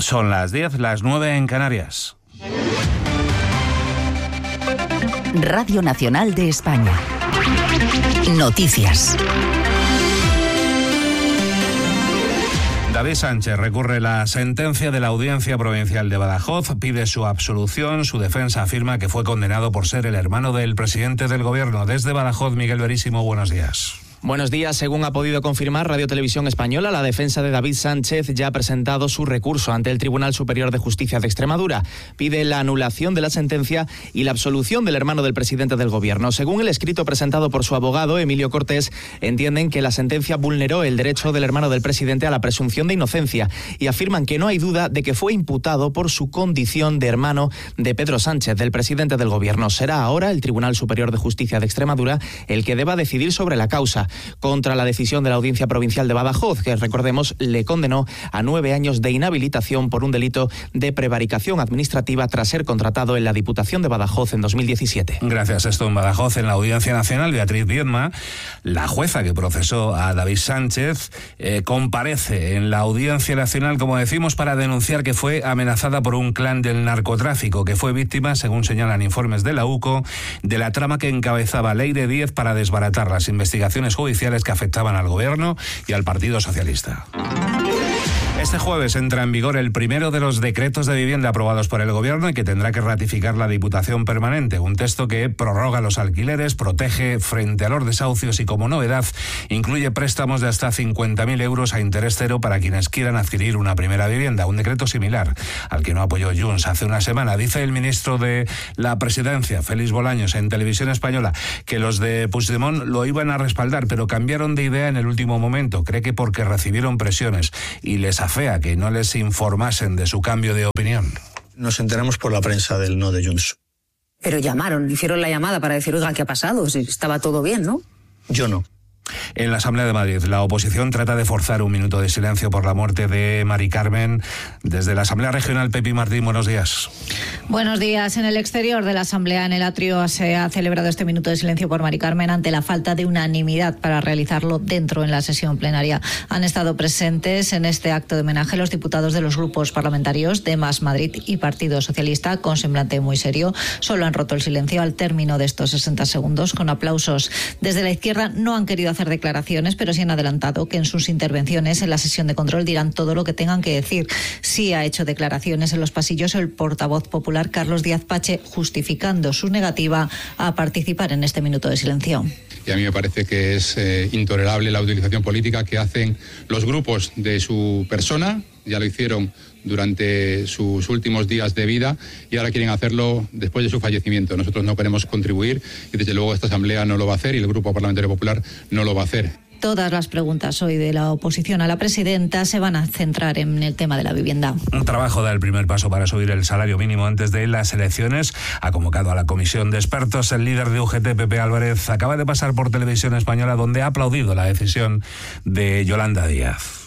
Son las 10, las 9 en Canarias. Radio Nacional de España. Noticias. David Sánchez recurre la sentencia de la Audiencia Provincial de Badajoz, pide su absolución. Su defensa afirma que fue condenado por ser el hermano del presidente del Gobierno. Desde Badajoz, Miguel Verísimo, buenos días. Buenos días. Según ha podido confirmar Radio Televisión Española, la defensa de David Sánchez ya ha presentado su recurso ante el Tribunal Superior de Justicia de Extremadura. Pide la anulación de la sentencia y la absolución del hermano del presidente del Gobierno. Según el escrito presentado por su abogado, Emilio Cortés, entienden que la sentencia vulneró el derecho del hermano del presidente a la presunción de inocencia y afirman que no hay duda de que fue imputado por su condición de hermano de Pedro Sánchez, del presidente del Gobierno. Será ahora el Tribunal Superior de Justicia de Extremadura el que deba decidir sobre la causa contra la decisión de la Audiencia Provincial de Badajoz, que, recordemos, le condenó a 9 años de inhabilitación por un delito de prevaricación administrativa tras ser contratado en la Diputación de Badajoz en 2017. Gracias. Esto en Badajoz, en la Audiencia Nacional, Beatriz Viedma, la jueza que procesó a David Sánchez, comparece en la Audiencia Nacional, como decimos, para denunciar que fue amenazada por un clan del narcotráfico, que fue víctima, según señalan informes de la UCO, de la trama que encabezaba Leire Díez para desbaratar las investigaciones judiciales que afectaban al Gobierno y al Partido Socialista. Este jueves entra en vigor el primero de los decretos de vivienda aprobados por el Gobierno y que tendrá que ratificar la Diputación Permanente. Un texto que prorroga los alquileres, protege frente a los desahucios y, como novedad, incluye préstamos de hasta 50.000 euros a interés cero para quienes quieran adquirir una primera vivienda. Un decreto similar al que no apoyó Junts hace una semana. Dice el ministro de la Presidencia, Félix Bolaños, en Televisión Española, que los de Puigdemont lo iban a respaldar, pero cambiaron de idea en el último momento. Cree que porque recibieron presiones y les afea que no les informasen de su cambio de opinión. Nos enteramos por la prensa del no de Junts. Pero llamaron, hicieron la llamada para decir, oiga, ¿qué ha pasado? Si estaba todo bien, ¿no? Yo no. En la Asamblea de Madrid, la oposición trata de forzar un minuto de silencio por la muerte de Mari Carmen. Desde la Asamblea Regional, Pepi Martín, buenos días. Buenos días. En el exterior de la Asamblea, en el atrio, se ha celebrado este minuto de silencio por Mari Carmen ante la falta de unanimidad para realizarlo dentro en la sesión plenaria. Han estado presentes en este acto de homenaje los diputados de los grupos parlamentarios de Más Madrid y Partido Socialista, con semblante muy serio. Solo han roto el silencio al término de estos 60 segundos con aplausos. Desde la izquierda no han querido hacer declaraciones, pero sí han adelantado que en sus intervenciones en la sesión de control dirán todo lo que tengan que decir. Sí ha hecho declaraciones en los pasillos el portavoz popular Carlos Díaz Pache, justificando su negativa a participar en este minuto de silencio. Y a mí me parece que es intolerable la utilización política que hacen los grupos de su persona. Ya lo hicieron durante sus últimos días de vida y ahora quieren hacerlo después de su fallecimiento. Nosotros no queremos contribuir y desde luego esta Asamblea no lo va a hacer y el Grupo Parlamentario Popular no lo va a hacer. Todas las preguntas hoy de la oposición a la presidenta se van a centrar en el tema de la vivienda. Un trabajo da el primer paso para subir el salario mínimo antes de las elecciones. Ha convocado a la comisión de expertos. El líder de UGT, Pepe Álvarez, acaba de pasar por Televisión Española, donde ha aplaudido la decisión de Yolanda Díaz.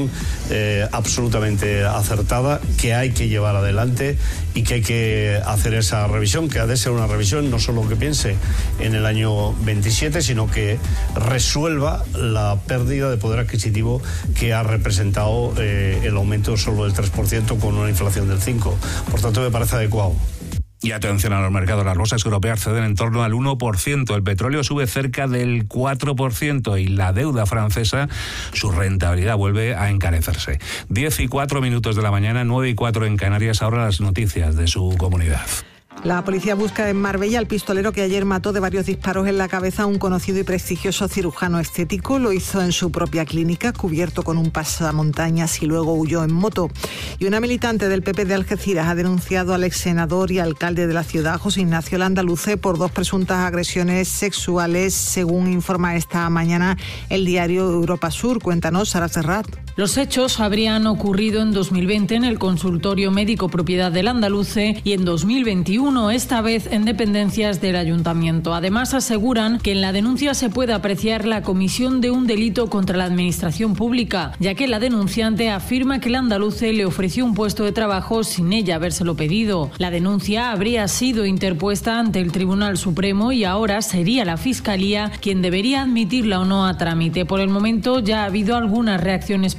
Absolutamente acertada, que hay que llevar adelante y que hay que hacer esa revisión, que ha de ser una revisión no solo que piense en el año 27, sino que resuelva la pérdida de poder adquisitivo que ha representado el aumento solo del 3% con una inflación del 5%. Por tanto, me parece adecuado. Y atención a los mercados, las bolsas europeas ceden en torno al 1%, el petróleo sube cerca del 4% y la deuda francesa, su rentabilidad vuelve a encarecerse. 10:04 de la mañana, 9:04 en Canarias, ahora las noticias de su comunidad. La policía busca en Marbella al pistolero que ayer mató de varios disparos en la cabeza a un conocido y prestigioso cirujano estético. Lo hizo en su propia clínica, cubierto con un pasamontañas, y luego huyó en moto. Y una militante del PP de Algeciras ha denunciado al ex senador y alcalde de la ciudad, José Ignacio Landaluce, por 2 presuntas agresiones sexuales, según informa esta mañana el diario Europa Sur. Cuéntanos, Sara Serrat. Los hechos habrían ocurrido en 2020 en el consultorio médico propiedad del Landaluce y en 2021 esta vez en dependencias del ayuntamiento. Además, aseguran que en la denuncia se puede apreciar la comisión de un delito contra la administración pública, ya que la denunciante afirma que el Landaluce le ofreció un puesto de trabajo sin ella habérselo pedido. La denuncia habría sido interpuesta ante el Tribunal Supremo y ahora sería la Fiscalía quien debería admitirla o no a trámite. Por el momento ya ha habido algunas reacciones políticas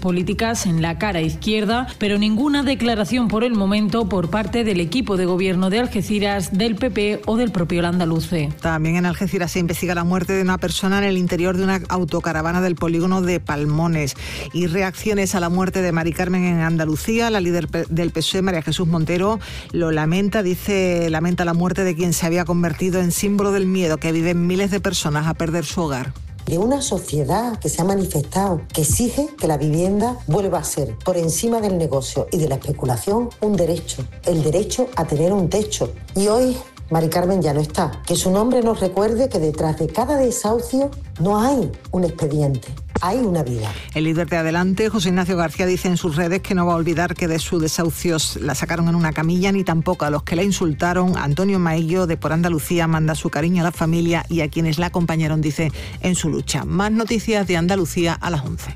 políticas en la cara izquierda, pero ninguna declaración por el momento por parte del equipo de gobierno de Algeciras, del PP o del propio Andaluce. También en Algeciras se investiga la muerte de una persona en el interior de una autocaravana del polígono de Palmones. Y reacciones a la muerte de Mari Carmen en Andalucía. La líder del PSOE, María Jesús Montero, lo lamenta, lamenta la muerte de quien se había convertido en símbolo del miedo que viven miles de personas a perder su hogar. De una sociedad que se ha manifestado, que exige que la vivienda vuelva a ser, por encima del negocio y de la especulación, un derecho, el derecho a tener un techo. Y hoy Mari Carmen ya no está. Que su nombre nos recuerde que detrás de cada desahucio no hay un expediente, hay una vida. El líder de Adelante, José Ignacio García, dice en sus redes que no va a olvidar que de sus desahucios la sacaron en una camilla, ni tampoco a los que la insultaron. Antonio Maillo, de Por Andalucía, manda su cariño a la familia y a quienes la acompañaron, dice, en su lucha. Más noticias de Andalucía a las 11.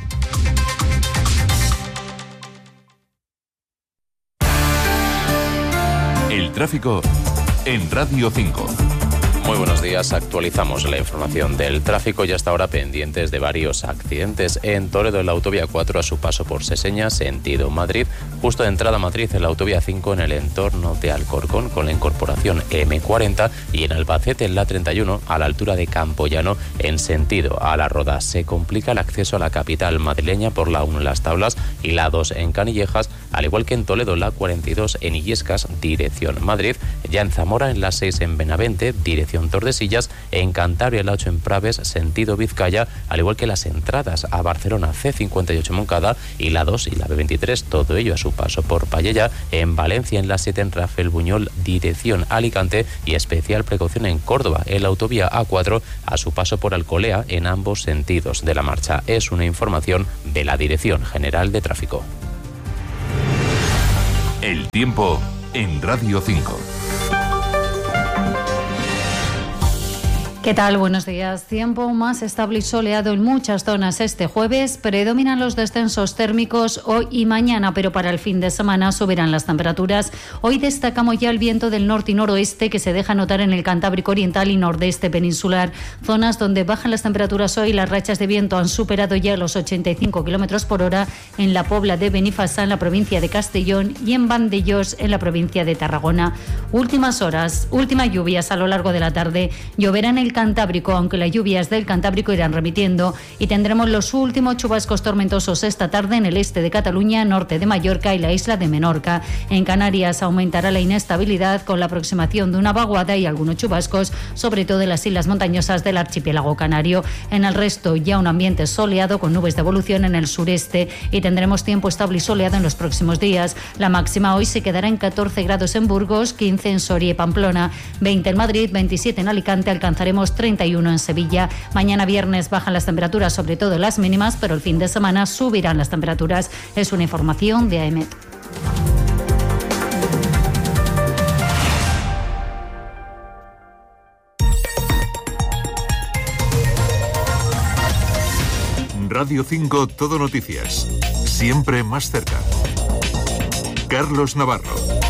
El tráfico en Radio 5. Muy buenos días, actualizamos la información del tráfico y hasta ahora pendientes de varios accidentes. En Toledo, en la autovía 4 a su paso por Seseña, sentido Madrid, justo de entrada a Madrid en la autovía 5 en el entorno de Alcorcón con la incorporación M40 y en Albacete en la 31 a la altura de Campoyano en sentido a La Roda. Se complica el acceso a la capital madrileña por la 1 en Las Tablas y la 2 en Canillejas, al igual que en Toledo la 42 en Illescas, dirección Madrid, ya en Zamora en la 6 en Benavente, dirección Tordesillas, en Cantabria la 8 en Praves, sentido Vizcaya, al igual que las entradas a Barcelona C58 Moncada y la 2 y la B23, todo ello a su paso por Pallella, en Valencia en la 7 en Rafael Buñol, dirección Alicante y especial precaución en Córdoba, en la autovía A4 a su paso por Alcolea en ambos sentidos de la marcha. Es una información de la Dirección General de Tráfico. El tiempo en Radio 5. ¿Qué tal? Buenos días. Tiempo más estable y soleado en muchas zonas este jueves. Predominan los descensos térmicos hoy y mañana, pero para el fin de semana subirán las temperaturas. Hoy destacamos ya el viento del norte y noroeste que se deja notar en el Cantábrico Oriental y nordeste peninsular. Zonas donde bajan las temperaturas hoy. Las rachas de viento han superado ya los 85 km por hora en la Pobla de Benifasá, en la provincia de Castellón, y en Vandellós, en la provincia de Tarragona. Últimas lluvias a lo largo de la tarde. Lloverá en el Cantábrico, aunque las lluvias del Cantábrico irán remitiendo, y tendremos los últimos chubascos tormentosos esta tarde en el este de Cataluña, norte de Mallorca y la isla de Menorca. En Canarias aumentará la inestabilidad con la aproximación de una vaguada y algunos chubascos, sobre todo en las islas montañosas del archipiélago canario. En el resto ya un ambiente soleado con nubes de evolución en el sureste, y tendremos tiempo estable y soleado en los próximos días. La máxima hoy se quedará en 14 grados en Burgos, 15 en Soria y Pamplona, 20 en Madrid, 27 en Alicante, alcanzaremos 31 en Sevilla. Mañana viernes bajan las temperaturas, sobre todo las mínimas, pero el fin de semana subirán las temperaturas. Es una información de AEMET. Radio 5 Todo Noticias. Siempre más cerca. Carlos Navarro.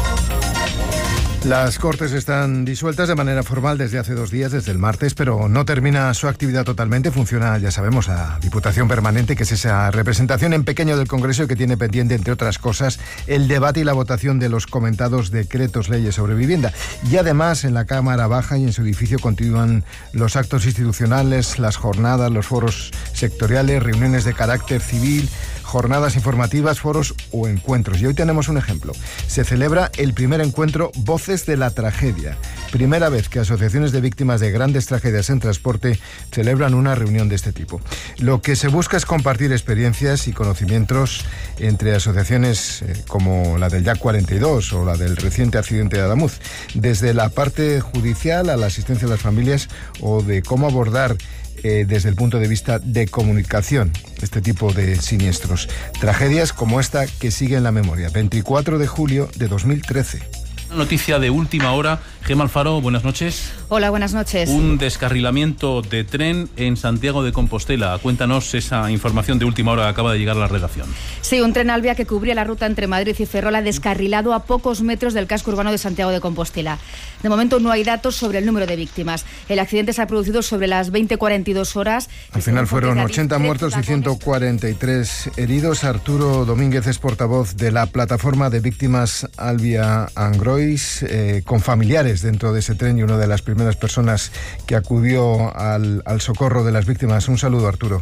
Las Cortes están disueltas de manera formal desde hace 2 días, desde el martes, pero no termina su actividad totalmente. Funciona, ya sabemos, la Diputación Permanente, que es esa representación en pequeño del Congreso que tiene pendiente, entre otras cosas, el debate y la votación de los comentados decretos leyes sobre vivienda. Y además, en la Cámara Baja y en su edificio continúan los actos institucionales, las jornadas, los foros sectoriales, reuniones de carácter civil, jornadas informativas, foros o encuentros. Y hoy tenemos un ejemplo. Se celebra el primer encuentro Voces de la Tragedia. Primera vez que asociaciones de víctimas de grandes tragedias en transporte celebran una reunión de este tipo. Lo que se busca es compartir experiencias y conocimientos entre asociaciones como la del Jack 42 o la del reciente accidente de Adamuz, desde la parte judicial a la asistencia a las familias o de cómo abordar desde el punto de vista de comunicación este tipo de siniestros. Tragedias como esta que sigue en la memoria. 24 de julio de 2013. Noticia de última hora. Gemma Alfaro, buenas noches. Hola, buenas noches. Un descarrilamiento de tren en Santiago de Compostela. Cuéntanos esa información de última hora que acaba de llegar a la redacción. Sí, un tren Alvia que cubría la ruta entre Madrid y Ferrol ha descarrilado a pocos metros del casco urbano de Santiago de Compostela. De momento no hay datos sobre el número de víctimas. El accidente se ha producido sobre las 20:42 horas. Al final fueron 80 muertos y 143 heridos. Arturo Domínguez es portavoz de la plataforma de víctimas Alvia Angrois, con familiares dentro de ese tren y una de las primeras personas que acudió al socorro de las víctimas. Un saludo, Arturo.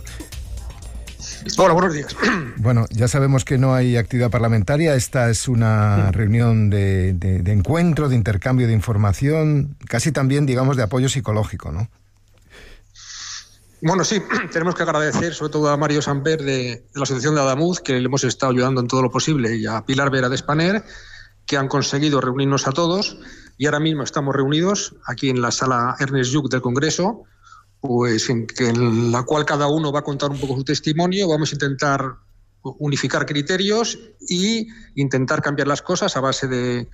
Hola, buenos días. Bueno, ya sabemos que no hay actividad parlamentaria. Esta es una reunión de encuentro, de intercambio de información, casi también, digamos, de apoyo psicológico, ¿no? Bueno, sí, tenemos que agradecer sobre todo a Mario Samper de la Asociación de Adamuz, que le hemos estado ayudando en todo lo posible, y a Pilar Vera de Spaner, que han conseguido reunirnos a todos, y ahora mismo estamos reunidos aquí en la sala Ernest Lluch del Congreso, pues en la cual cada uno va a contar un poco su testimonio. Vamos a intentar unificar criterios y intentar cambiar las cosas a base de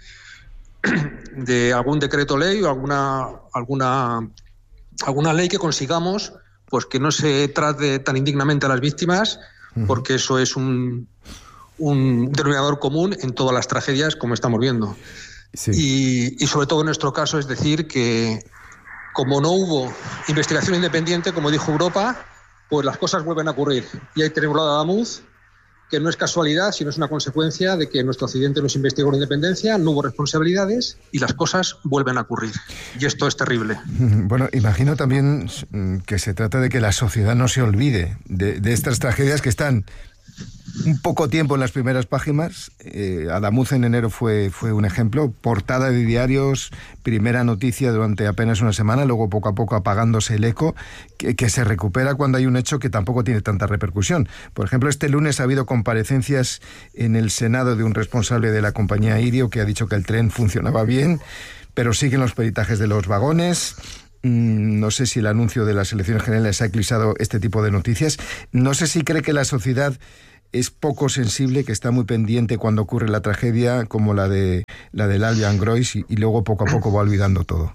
algún decreto ley o alguna ley que consigamos, pues que no se trate tan indignamente a las víctimas, porque eso es un denominador común en todas las tragedias, como estamos viendo. Sí. Y sobre todo en nuestro caso es decir que como no hubo investigación independiente, como dijo Europa, pues las cosas vuelven a ocurrir. Y ahí tenemos la de Adamuz, que no es casualidad, sino es una consecuencia de que nuestro accidente no se investigó con independencia, no hubo responsabilidades y las cosas vuelven a ocurrir. Y esto es terrible. Bueno, imagino también que se trata de que la sociedad no se olvide de estas tragedias que están un poco tiempo en las primeras páginas. Adamuz en enero fue un ejemplo, portada de diarios, primera noticia durante apenas una semana, luego poco a poco apagándose el eco, que se recupera cuando hay un hecho que tampoco tiene tanta repercusión. Por ejemplo, este lunes ha habido comparecencias en el Senado de un responsable de la compañía Irio que ha dicho que el tren funcionaba bien, pero siguen los peritajes de los vagones. No sé si el anuncio de las elecciones generales ha eclipsado este tipo de noticias. No sé si cree que la sociedad es poco sensible, que está muy pendiente cuando ocurre la tragedia como la del Alvia Angrois y luego poco a poco va olvidando todo.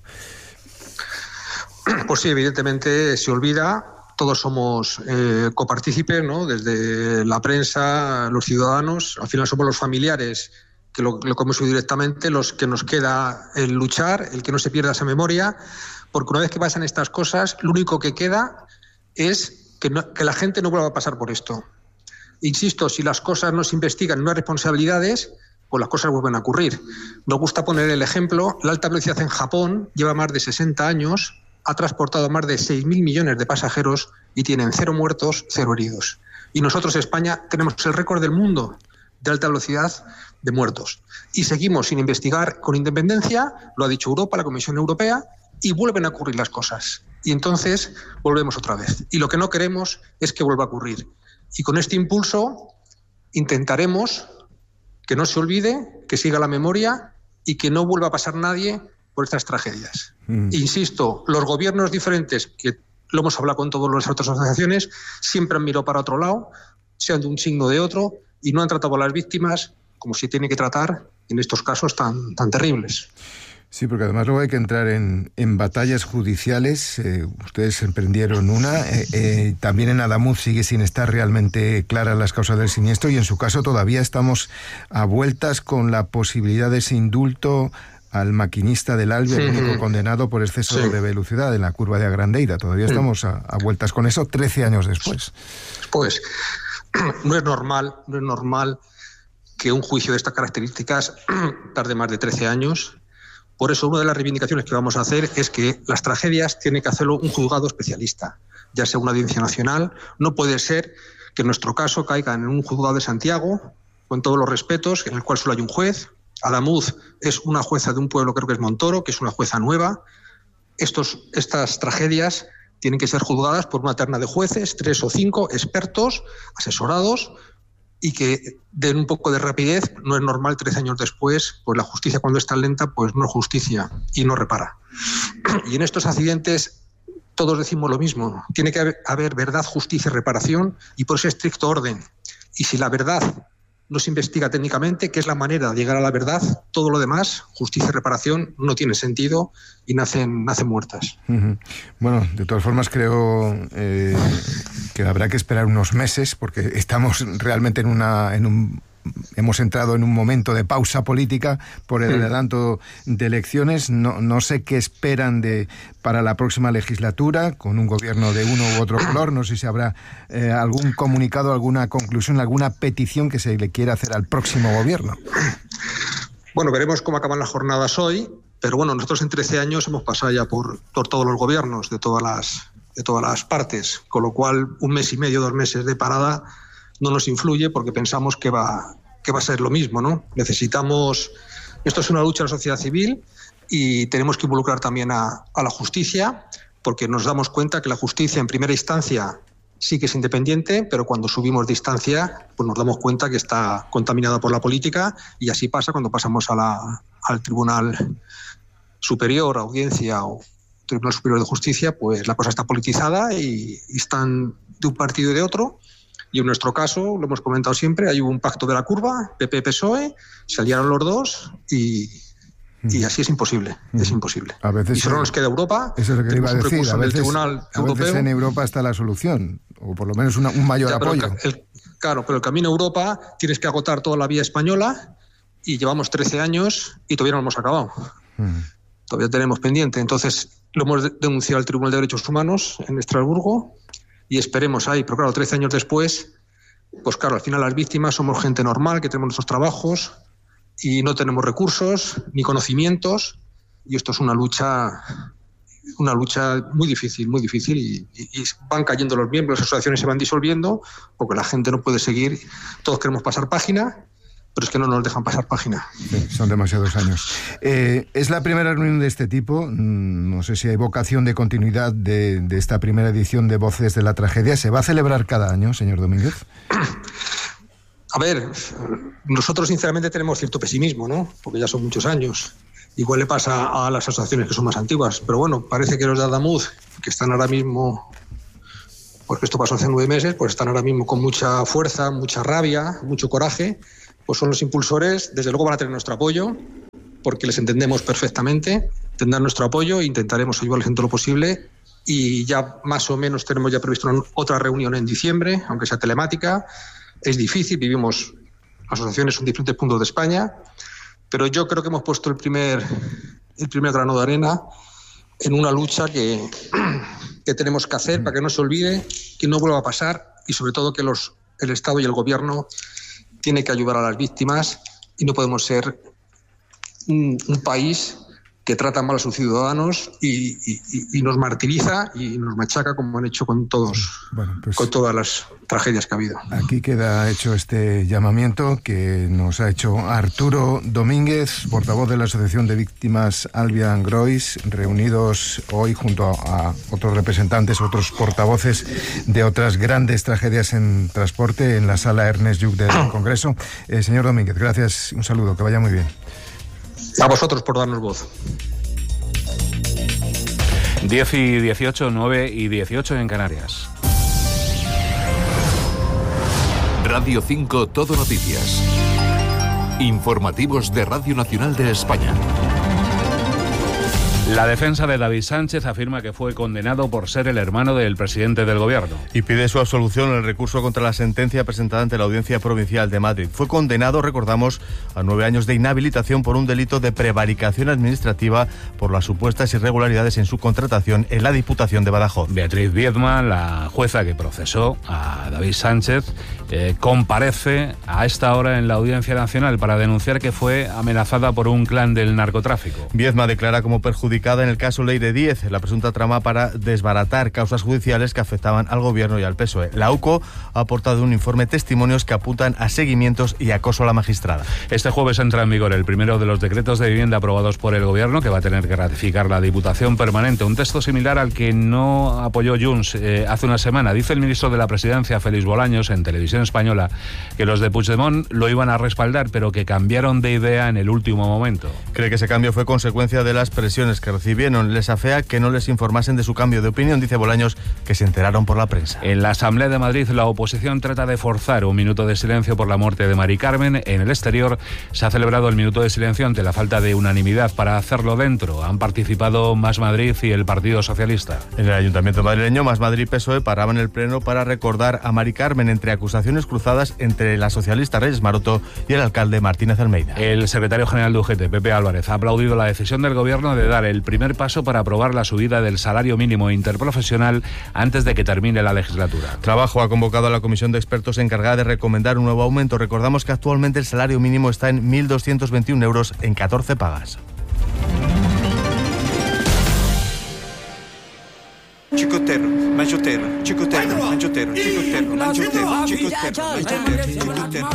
Pues sí, evidentemente se olvida. Todos somos copartícipes, ¿no? Desde la prensa, los ciudadanos, al final somos los familiares que lo hemos oído directamente, los que nos queda el luchar, el que no se pierda esa memoria, porque una vez que pasan estas cosas, lo único que queda es que la gente no vuelva a pasar por esto. Insisto, si las cosas no se investigan, no hay responsabilidades, pues las cosas vuelven a ocurrir. Nos gusta poner el ejemplo, la alta velocidad en Japón lleva más de 60 años, ha transportado más de 6.000 millones de pasajeros y tienen 0 muertos, 0 heridos. Y nosotros, España, tenemos el récord del mundo de alta velocidad de muertos. Y seguimos sin investigar con independencia, lo ha dicho Europa, la Comisión Europea, y vuelven a ocurrir las cosas. Y entonces volvemos otra vez. Y lo que no queremos es que vuelva a ocurrir. Y con este impulso intentaremos que no se olvide, que siga la memoria y que no vuelva a pasar nadie por estas tragedias. Insisto, los gobiernos diferentes, que lo hemos hablado con todas las otras asociaciones, siempre han mirado para otro lado, sean de un signo o de otro, y no han tratado a las víctimas como se tiene que tratar en estos casos tan terribles. Sí, porque además luego hay que entrar en batallas judiciales. Ustedes emprendieron una. También en Adamuz sigue sin estar realmente claras las causas del siniestro y en su caso todavía estamos a vueltas con la posibilidad de ese indulto al maquinista del Alvia, el único condenado por exceso de velocidad en la curva de Agrandeira. Todavía estamos a vueltas con eso 13 años después. Pues no es normal que un juicio de estas características tarde más de 13 años. Por eso una de las reivindicaciones que vamos a hacer es que las tragedias tiene que hacerlo un juzgado especialista, ya sea una audiencia nacional. No puede ser que en nuestro caso caiga en un juzgado de Santiago, con todos los respetos, en el cual solo hay un juez. Adamuz es una jueza de un pueblo, creo que es Montoro, que es una jueza nueva. Estas tragedias tienen que ser juzgadas por una terna de jueces, 3 o 5 expertos, asesorados, y que den un poco de rapidez. No es normal 13 años después, pues la justicia cuando está lenta, pues no es justicia y no repara. Y en estos accidentes todos decimos lo mismo, tiene que haber verdad, justicia y reparación, y por ese estricto orden. Y si la verdad no se investiga técnicamente, que es la manera de llegar a la verdad. Todo lo demás, justicia y reparación, no tiene sentido y nacen muertas. Bueno, de todas formas creo que habrá que esperar unos meses, porque estamos realmente hemos entrado en un momento de pausa política por el adelanto de elecciones. No sé qué esperan para la próxima legislatura, con un gobierno de uno u otro color. No sé si habrá algún comunicado, alguna conclusión, alguna petición que se le quiera hacer al próximo gobierno. Bueno, veremos cómo acaban las jornadas hoy, pero bueno, nosotros en 13 años hemos pasado ya por todos los gobiernos de todas las partes, con lo cual 1 mes y medio, 2 meses de parada no nos influye, porque pensamos que va a ser lo mismo, ¿no? Esto es una lucha de la sociedad civil y tenemos que involucrar también a la justicia, porque nos damos cuenta que la justicia en primera instancia sí que es independiente, pero cuando subimos de instancia pues nos damos cuenta que está contaminada por la política, y así pasa cuando pasamos al Tribunal Superior, Audiencia o Tribunal Superior de Justicia, pues la cosa está politizada y están de un partido y de otro. Y en nuestro caso, lo hemos comentado siempre, hay un pacto de la curva, PP-PSOE, se aliaron los dos y así es imposible, es imposible. A veces y solo nos queda Europa. Eso es lo que iba a decir. A veces en Europa está la solución, o por lo menos un mayor apoyo. Pero el camino a Europa tienes que agotar toda la vía española, y llevamos 13 años y todavía no lo hemos acabado. Todavía tenemos pendiente. Entonces lo hemos denunciado al Tribunal de Derechos Humanos en Estrasburgo, y esperemos ahí, pero claro, 13 años después, pues claro, al final las víctimas somos gente normal, que tenemos nuestros trabajos y no tenemos recursos ni conocimientos, y esto es una lucha muy difícil y van cayendo los miembros, las asociaciones se van disolviendo porque la gente no puede seguir. Todos queremos pasar página, pero es que no nos dejan pasar página. Sí, son demasiados años. Es la primera reunión de este tipo. No sé si hay vocación de continuidad de esta primera edición de Voces de la Tragedia. ¿Se va a celebrar cada año, señor Domínguez? A ver, nosotros sinceramente tenemos cierto pesimismo, ¿no? Porque ya son muchos años. Igual le pasa a las asociaciones que son más antiguas, pero bueno, parece que los de Adamuz, que están ahora mismo, porque esto pasó hace 9 meses, pues están ahora mismo con mucha fuerza, mucha rabia, mucho coraje, pues son los impulsores. Desde luego van a tener nuestro apoyo, porque les entendemos perfectamente, tendrán nuestro apoyo e intentaremos ayudarles en todo lo posible. Y ya más o menos tenemos ya previsto otra reunión en diciembre, aunque sea telemática. Es difícil, vivimos asociaciones en diferentes puntos de España, pero yo creo que hemos puesto el primer grano de arena en una lucha que tenemos que hacer para que no se olvide, que no vuelva a pasar, y sobre todo que el Estado y el Gobierno tiene que ayudar a las víctimas, y no podemos ser un país que trata mal a sus ciudadanos y nos martiriza y nos machaca, como han hecho con todas las tragedias que ha habido. Aquí queda hecho este llamamiento que nos ha hecho Arturo Domínguez, portavoz de la Asociación de Víctimas Albian Grois, reunidos hoy junto a otros representantes, otros portavoces de otras grandes tragedias en transporte en la sala Ernest Lluch del Congreso. Señor Domínguez, gracias, un saludo, que vaya muy bien. A vosotros por darnos voz. 10 y 18, 9 y 18 en Canarias. Radio 5 Todo Noticias. Informativos de Radio Nacional de España. La defensa de David Sánchez afirma que fue condenado por ser el hermano del presidente del gobierno. Y pide su absolución en el recurso contra la sentencia presentada ante la Audiencia Provincial de Madrid. Fue condenado, recordamos, a 9 años de inhabilitación por un delito de prevaricación administrativa por las supuestas irregularidades en su contratación en la Diputación de Badajoz. Beatriz Biedma, la jueza que procesó a David Sánchez, comparece a esta hora en la Audiencia Nacional para denunciar que fue amenazada por un clan del narcotráfico. Biedma declara como perjudicada en el caso Leire 10, la presunta trama para desbaratar causas judiciales que afectaban al gobierno y al PSOE. La UCO ha aportado un informe testimonios que apuntan a seguimientos y acoso a la magistrada. Este jueves entra en vigor el primero de los decretos de vivienda aprobados por el gobierno, que va a tener que ratificar la Diputación Permanente. Un texto similar al que no apoyó Junts hace una semana. Dice el ministro de la Presidencia, Félix Bolaños, en Televisión Española, que los de Puigdemont lo iban a respaldar, pero que cambiaron de idea en el último momento. Cree que ese cambio fue consecuencia de las presiones que que recibieron. Les afea que no les informasen de su cambio de opinión, dice Bolaños, que se enteraron por la prensa. En la Asamblea de Madrid, la oposición trata de forzar un minuto de silencio por la muerte de Mari Carmen. En el exterior se ha celebrado el minuto de silencio ante la falta de unanimidad para hacerlo dentro. Han participado Más Madrid y el Partido Socialista. En el Ayuntamiento madrileño, Más Madrid y PSOE paraban el pleno para recordar a Mari Carmen entre acusaciones cruzadas entre la socialista Reyes Maroto y el alcalde Martínez Almeida. El secretario general de UGT, Pepe Álvarez, ha aplaudido la decisión del Gobierno de dar el primer paso para aprobar la subida del salario mínimo interprofesional antes de que termine la legislatura. Trabajo ha convocado a la comisión de expertos encargada de recomendar un nuevo aumento. Recordamos que actualmente el salario mínimo está en 1.221 euros en 14 pagas. Chicotero, manchotero, chicotero, manchotero, chicotero, manchotero, chicotero,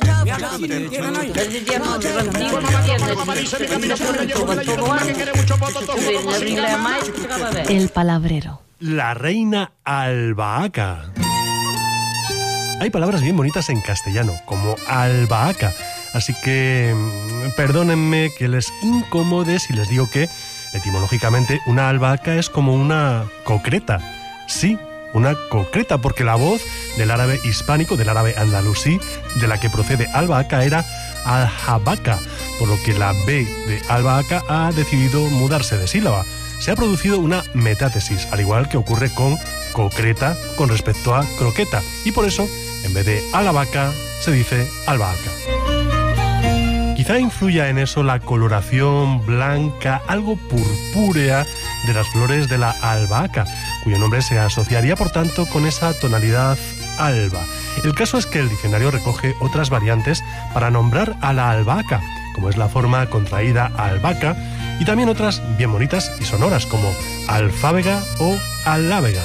El palabrero. La reina albahaca. Hay palabras bien bonitas en castellano, como albahaca. Así que perdónenme que les incomode si les digo que, etimológicamente, una albahaca es como una concreta. Sí, una concreta, porque la voz del árabe hispánico, del árabe andalusí, de la que procede albahaca, era aljabaca, por lo que la B de albahaca ha decidido mudarse de sílaba. Se ha producido una metátesis, al igual que ocurre con concreta con respecto a croqueta, y por eso, en vez de albahaca, se dice albahaca. Quizá influya en eso la coloración blanca, algo purpúrea de las flores de la albahaca, cuyo nombre se asociaría, por tanto, con esa tonalidad alba. El caso es que el diccionario recoge otras variantes para nombrar a la albahaca, como es la forma contraída albahaca, y también otras bien bonitas y sonoras, como alfábega o alábega.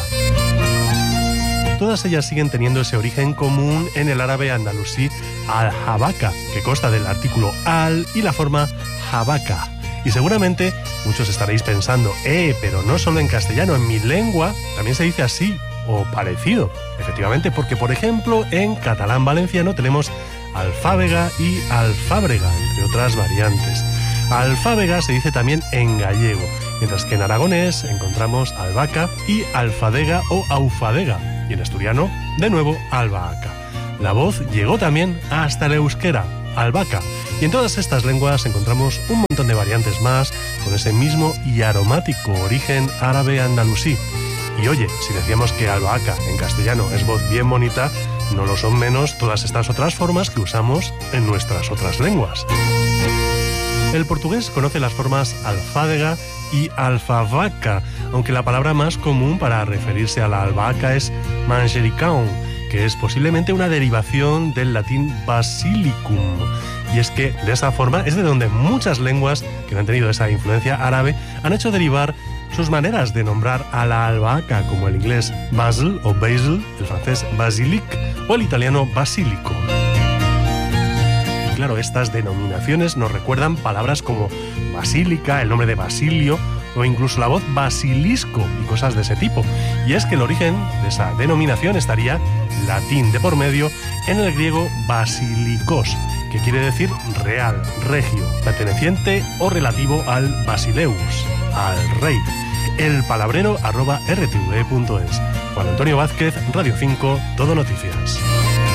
Todas ellas siguen teniendo ese origen común en el árabe andalusí aljabaca, que consta del artículo al y la forma jabaca. Y seguramente muchos estaréis pensando, pero no solo en castellano, en mi lengua también se dice así o parecido. Efectivamente, porque por ejemplo en catalán valenciano tenemos alfábega y alfábrega, entre otras variantes. Alfábega se dice también en gallego, mientras que en aragonés encontramos albahaca y alfadega o aufadega, y en asturiano, de nuevo, albahaca. La voz llegó también hasta el euskera, albahaca, y en todas estas lenguas encontramos un montón de variantes más con ese mismo y aromático origen árabe andalusí. Y oye, si decíamos que albahaca en castellano es voz bien bonita, no lo son menos todas estas otras formas que usamos en nuestras otras lenguas. El portugués conoce las formas alfádega y alfavaca, aunque la palabra más común para referirse a la albahaca es manjericão, que es posiblemente una derivación del latín basilicum. Y es que de esa forma es de donde muchas lenguas que no han tenido esa influencia árabe han hecho derivar sus maneras de nombrar a la albahaca, como el inglés basil o basil, el francés basilic o el italiano basilico. Claro, estas denominaciones nos recuerdan palabras como basílica, el nombre de Basilio o incluso la voz basilisco y cosas de ese tipo. Y es que el origen de esa denominación estaría, latín de por medio, en el griego basilikos, que quiere decir real, regio, perteneciente o relativo al basileus, al rey. El palabrero @rtve.es. Juan Antonio Vázquez, Radio 5, Todo Noticias.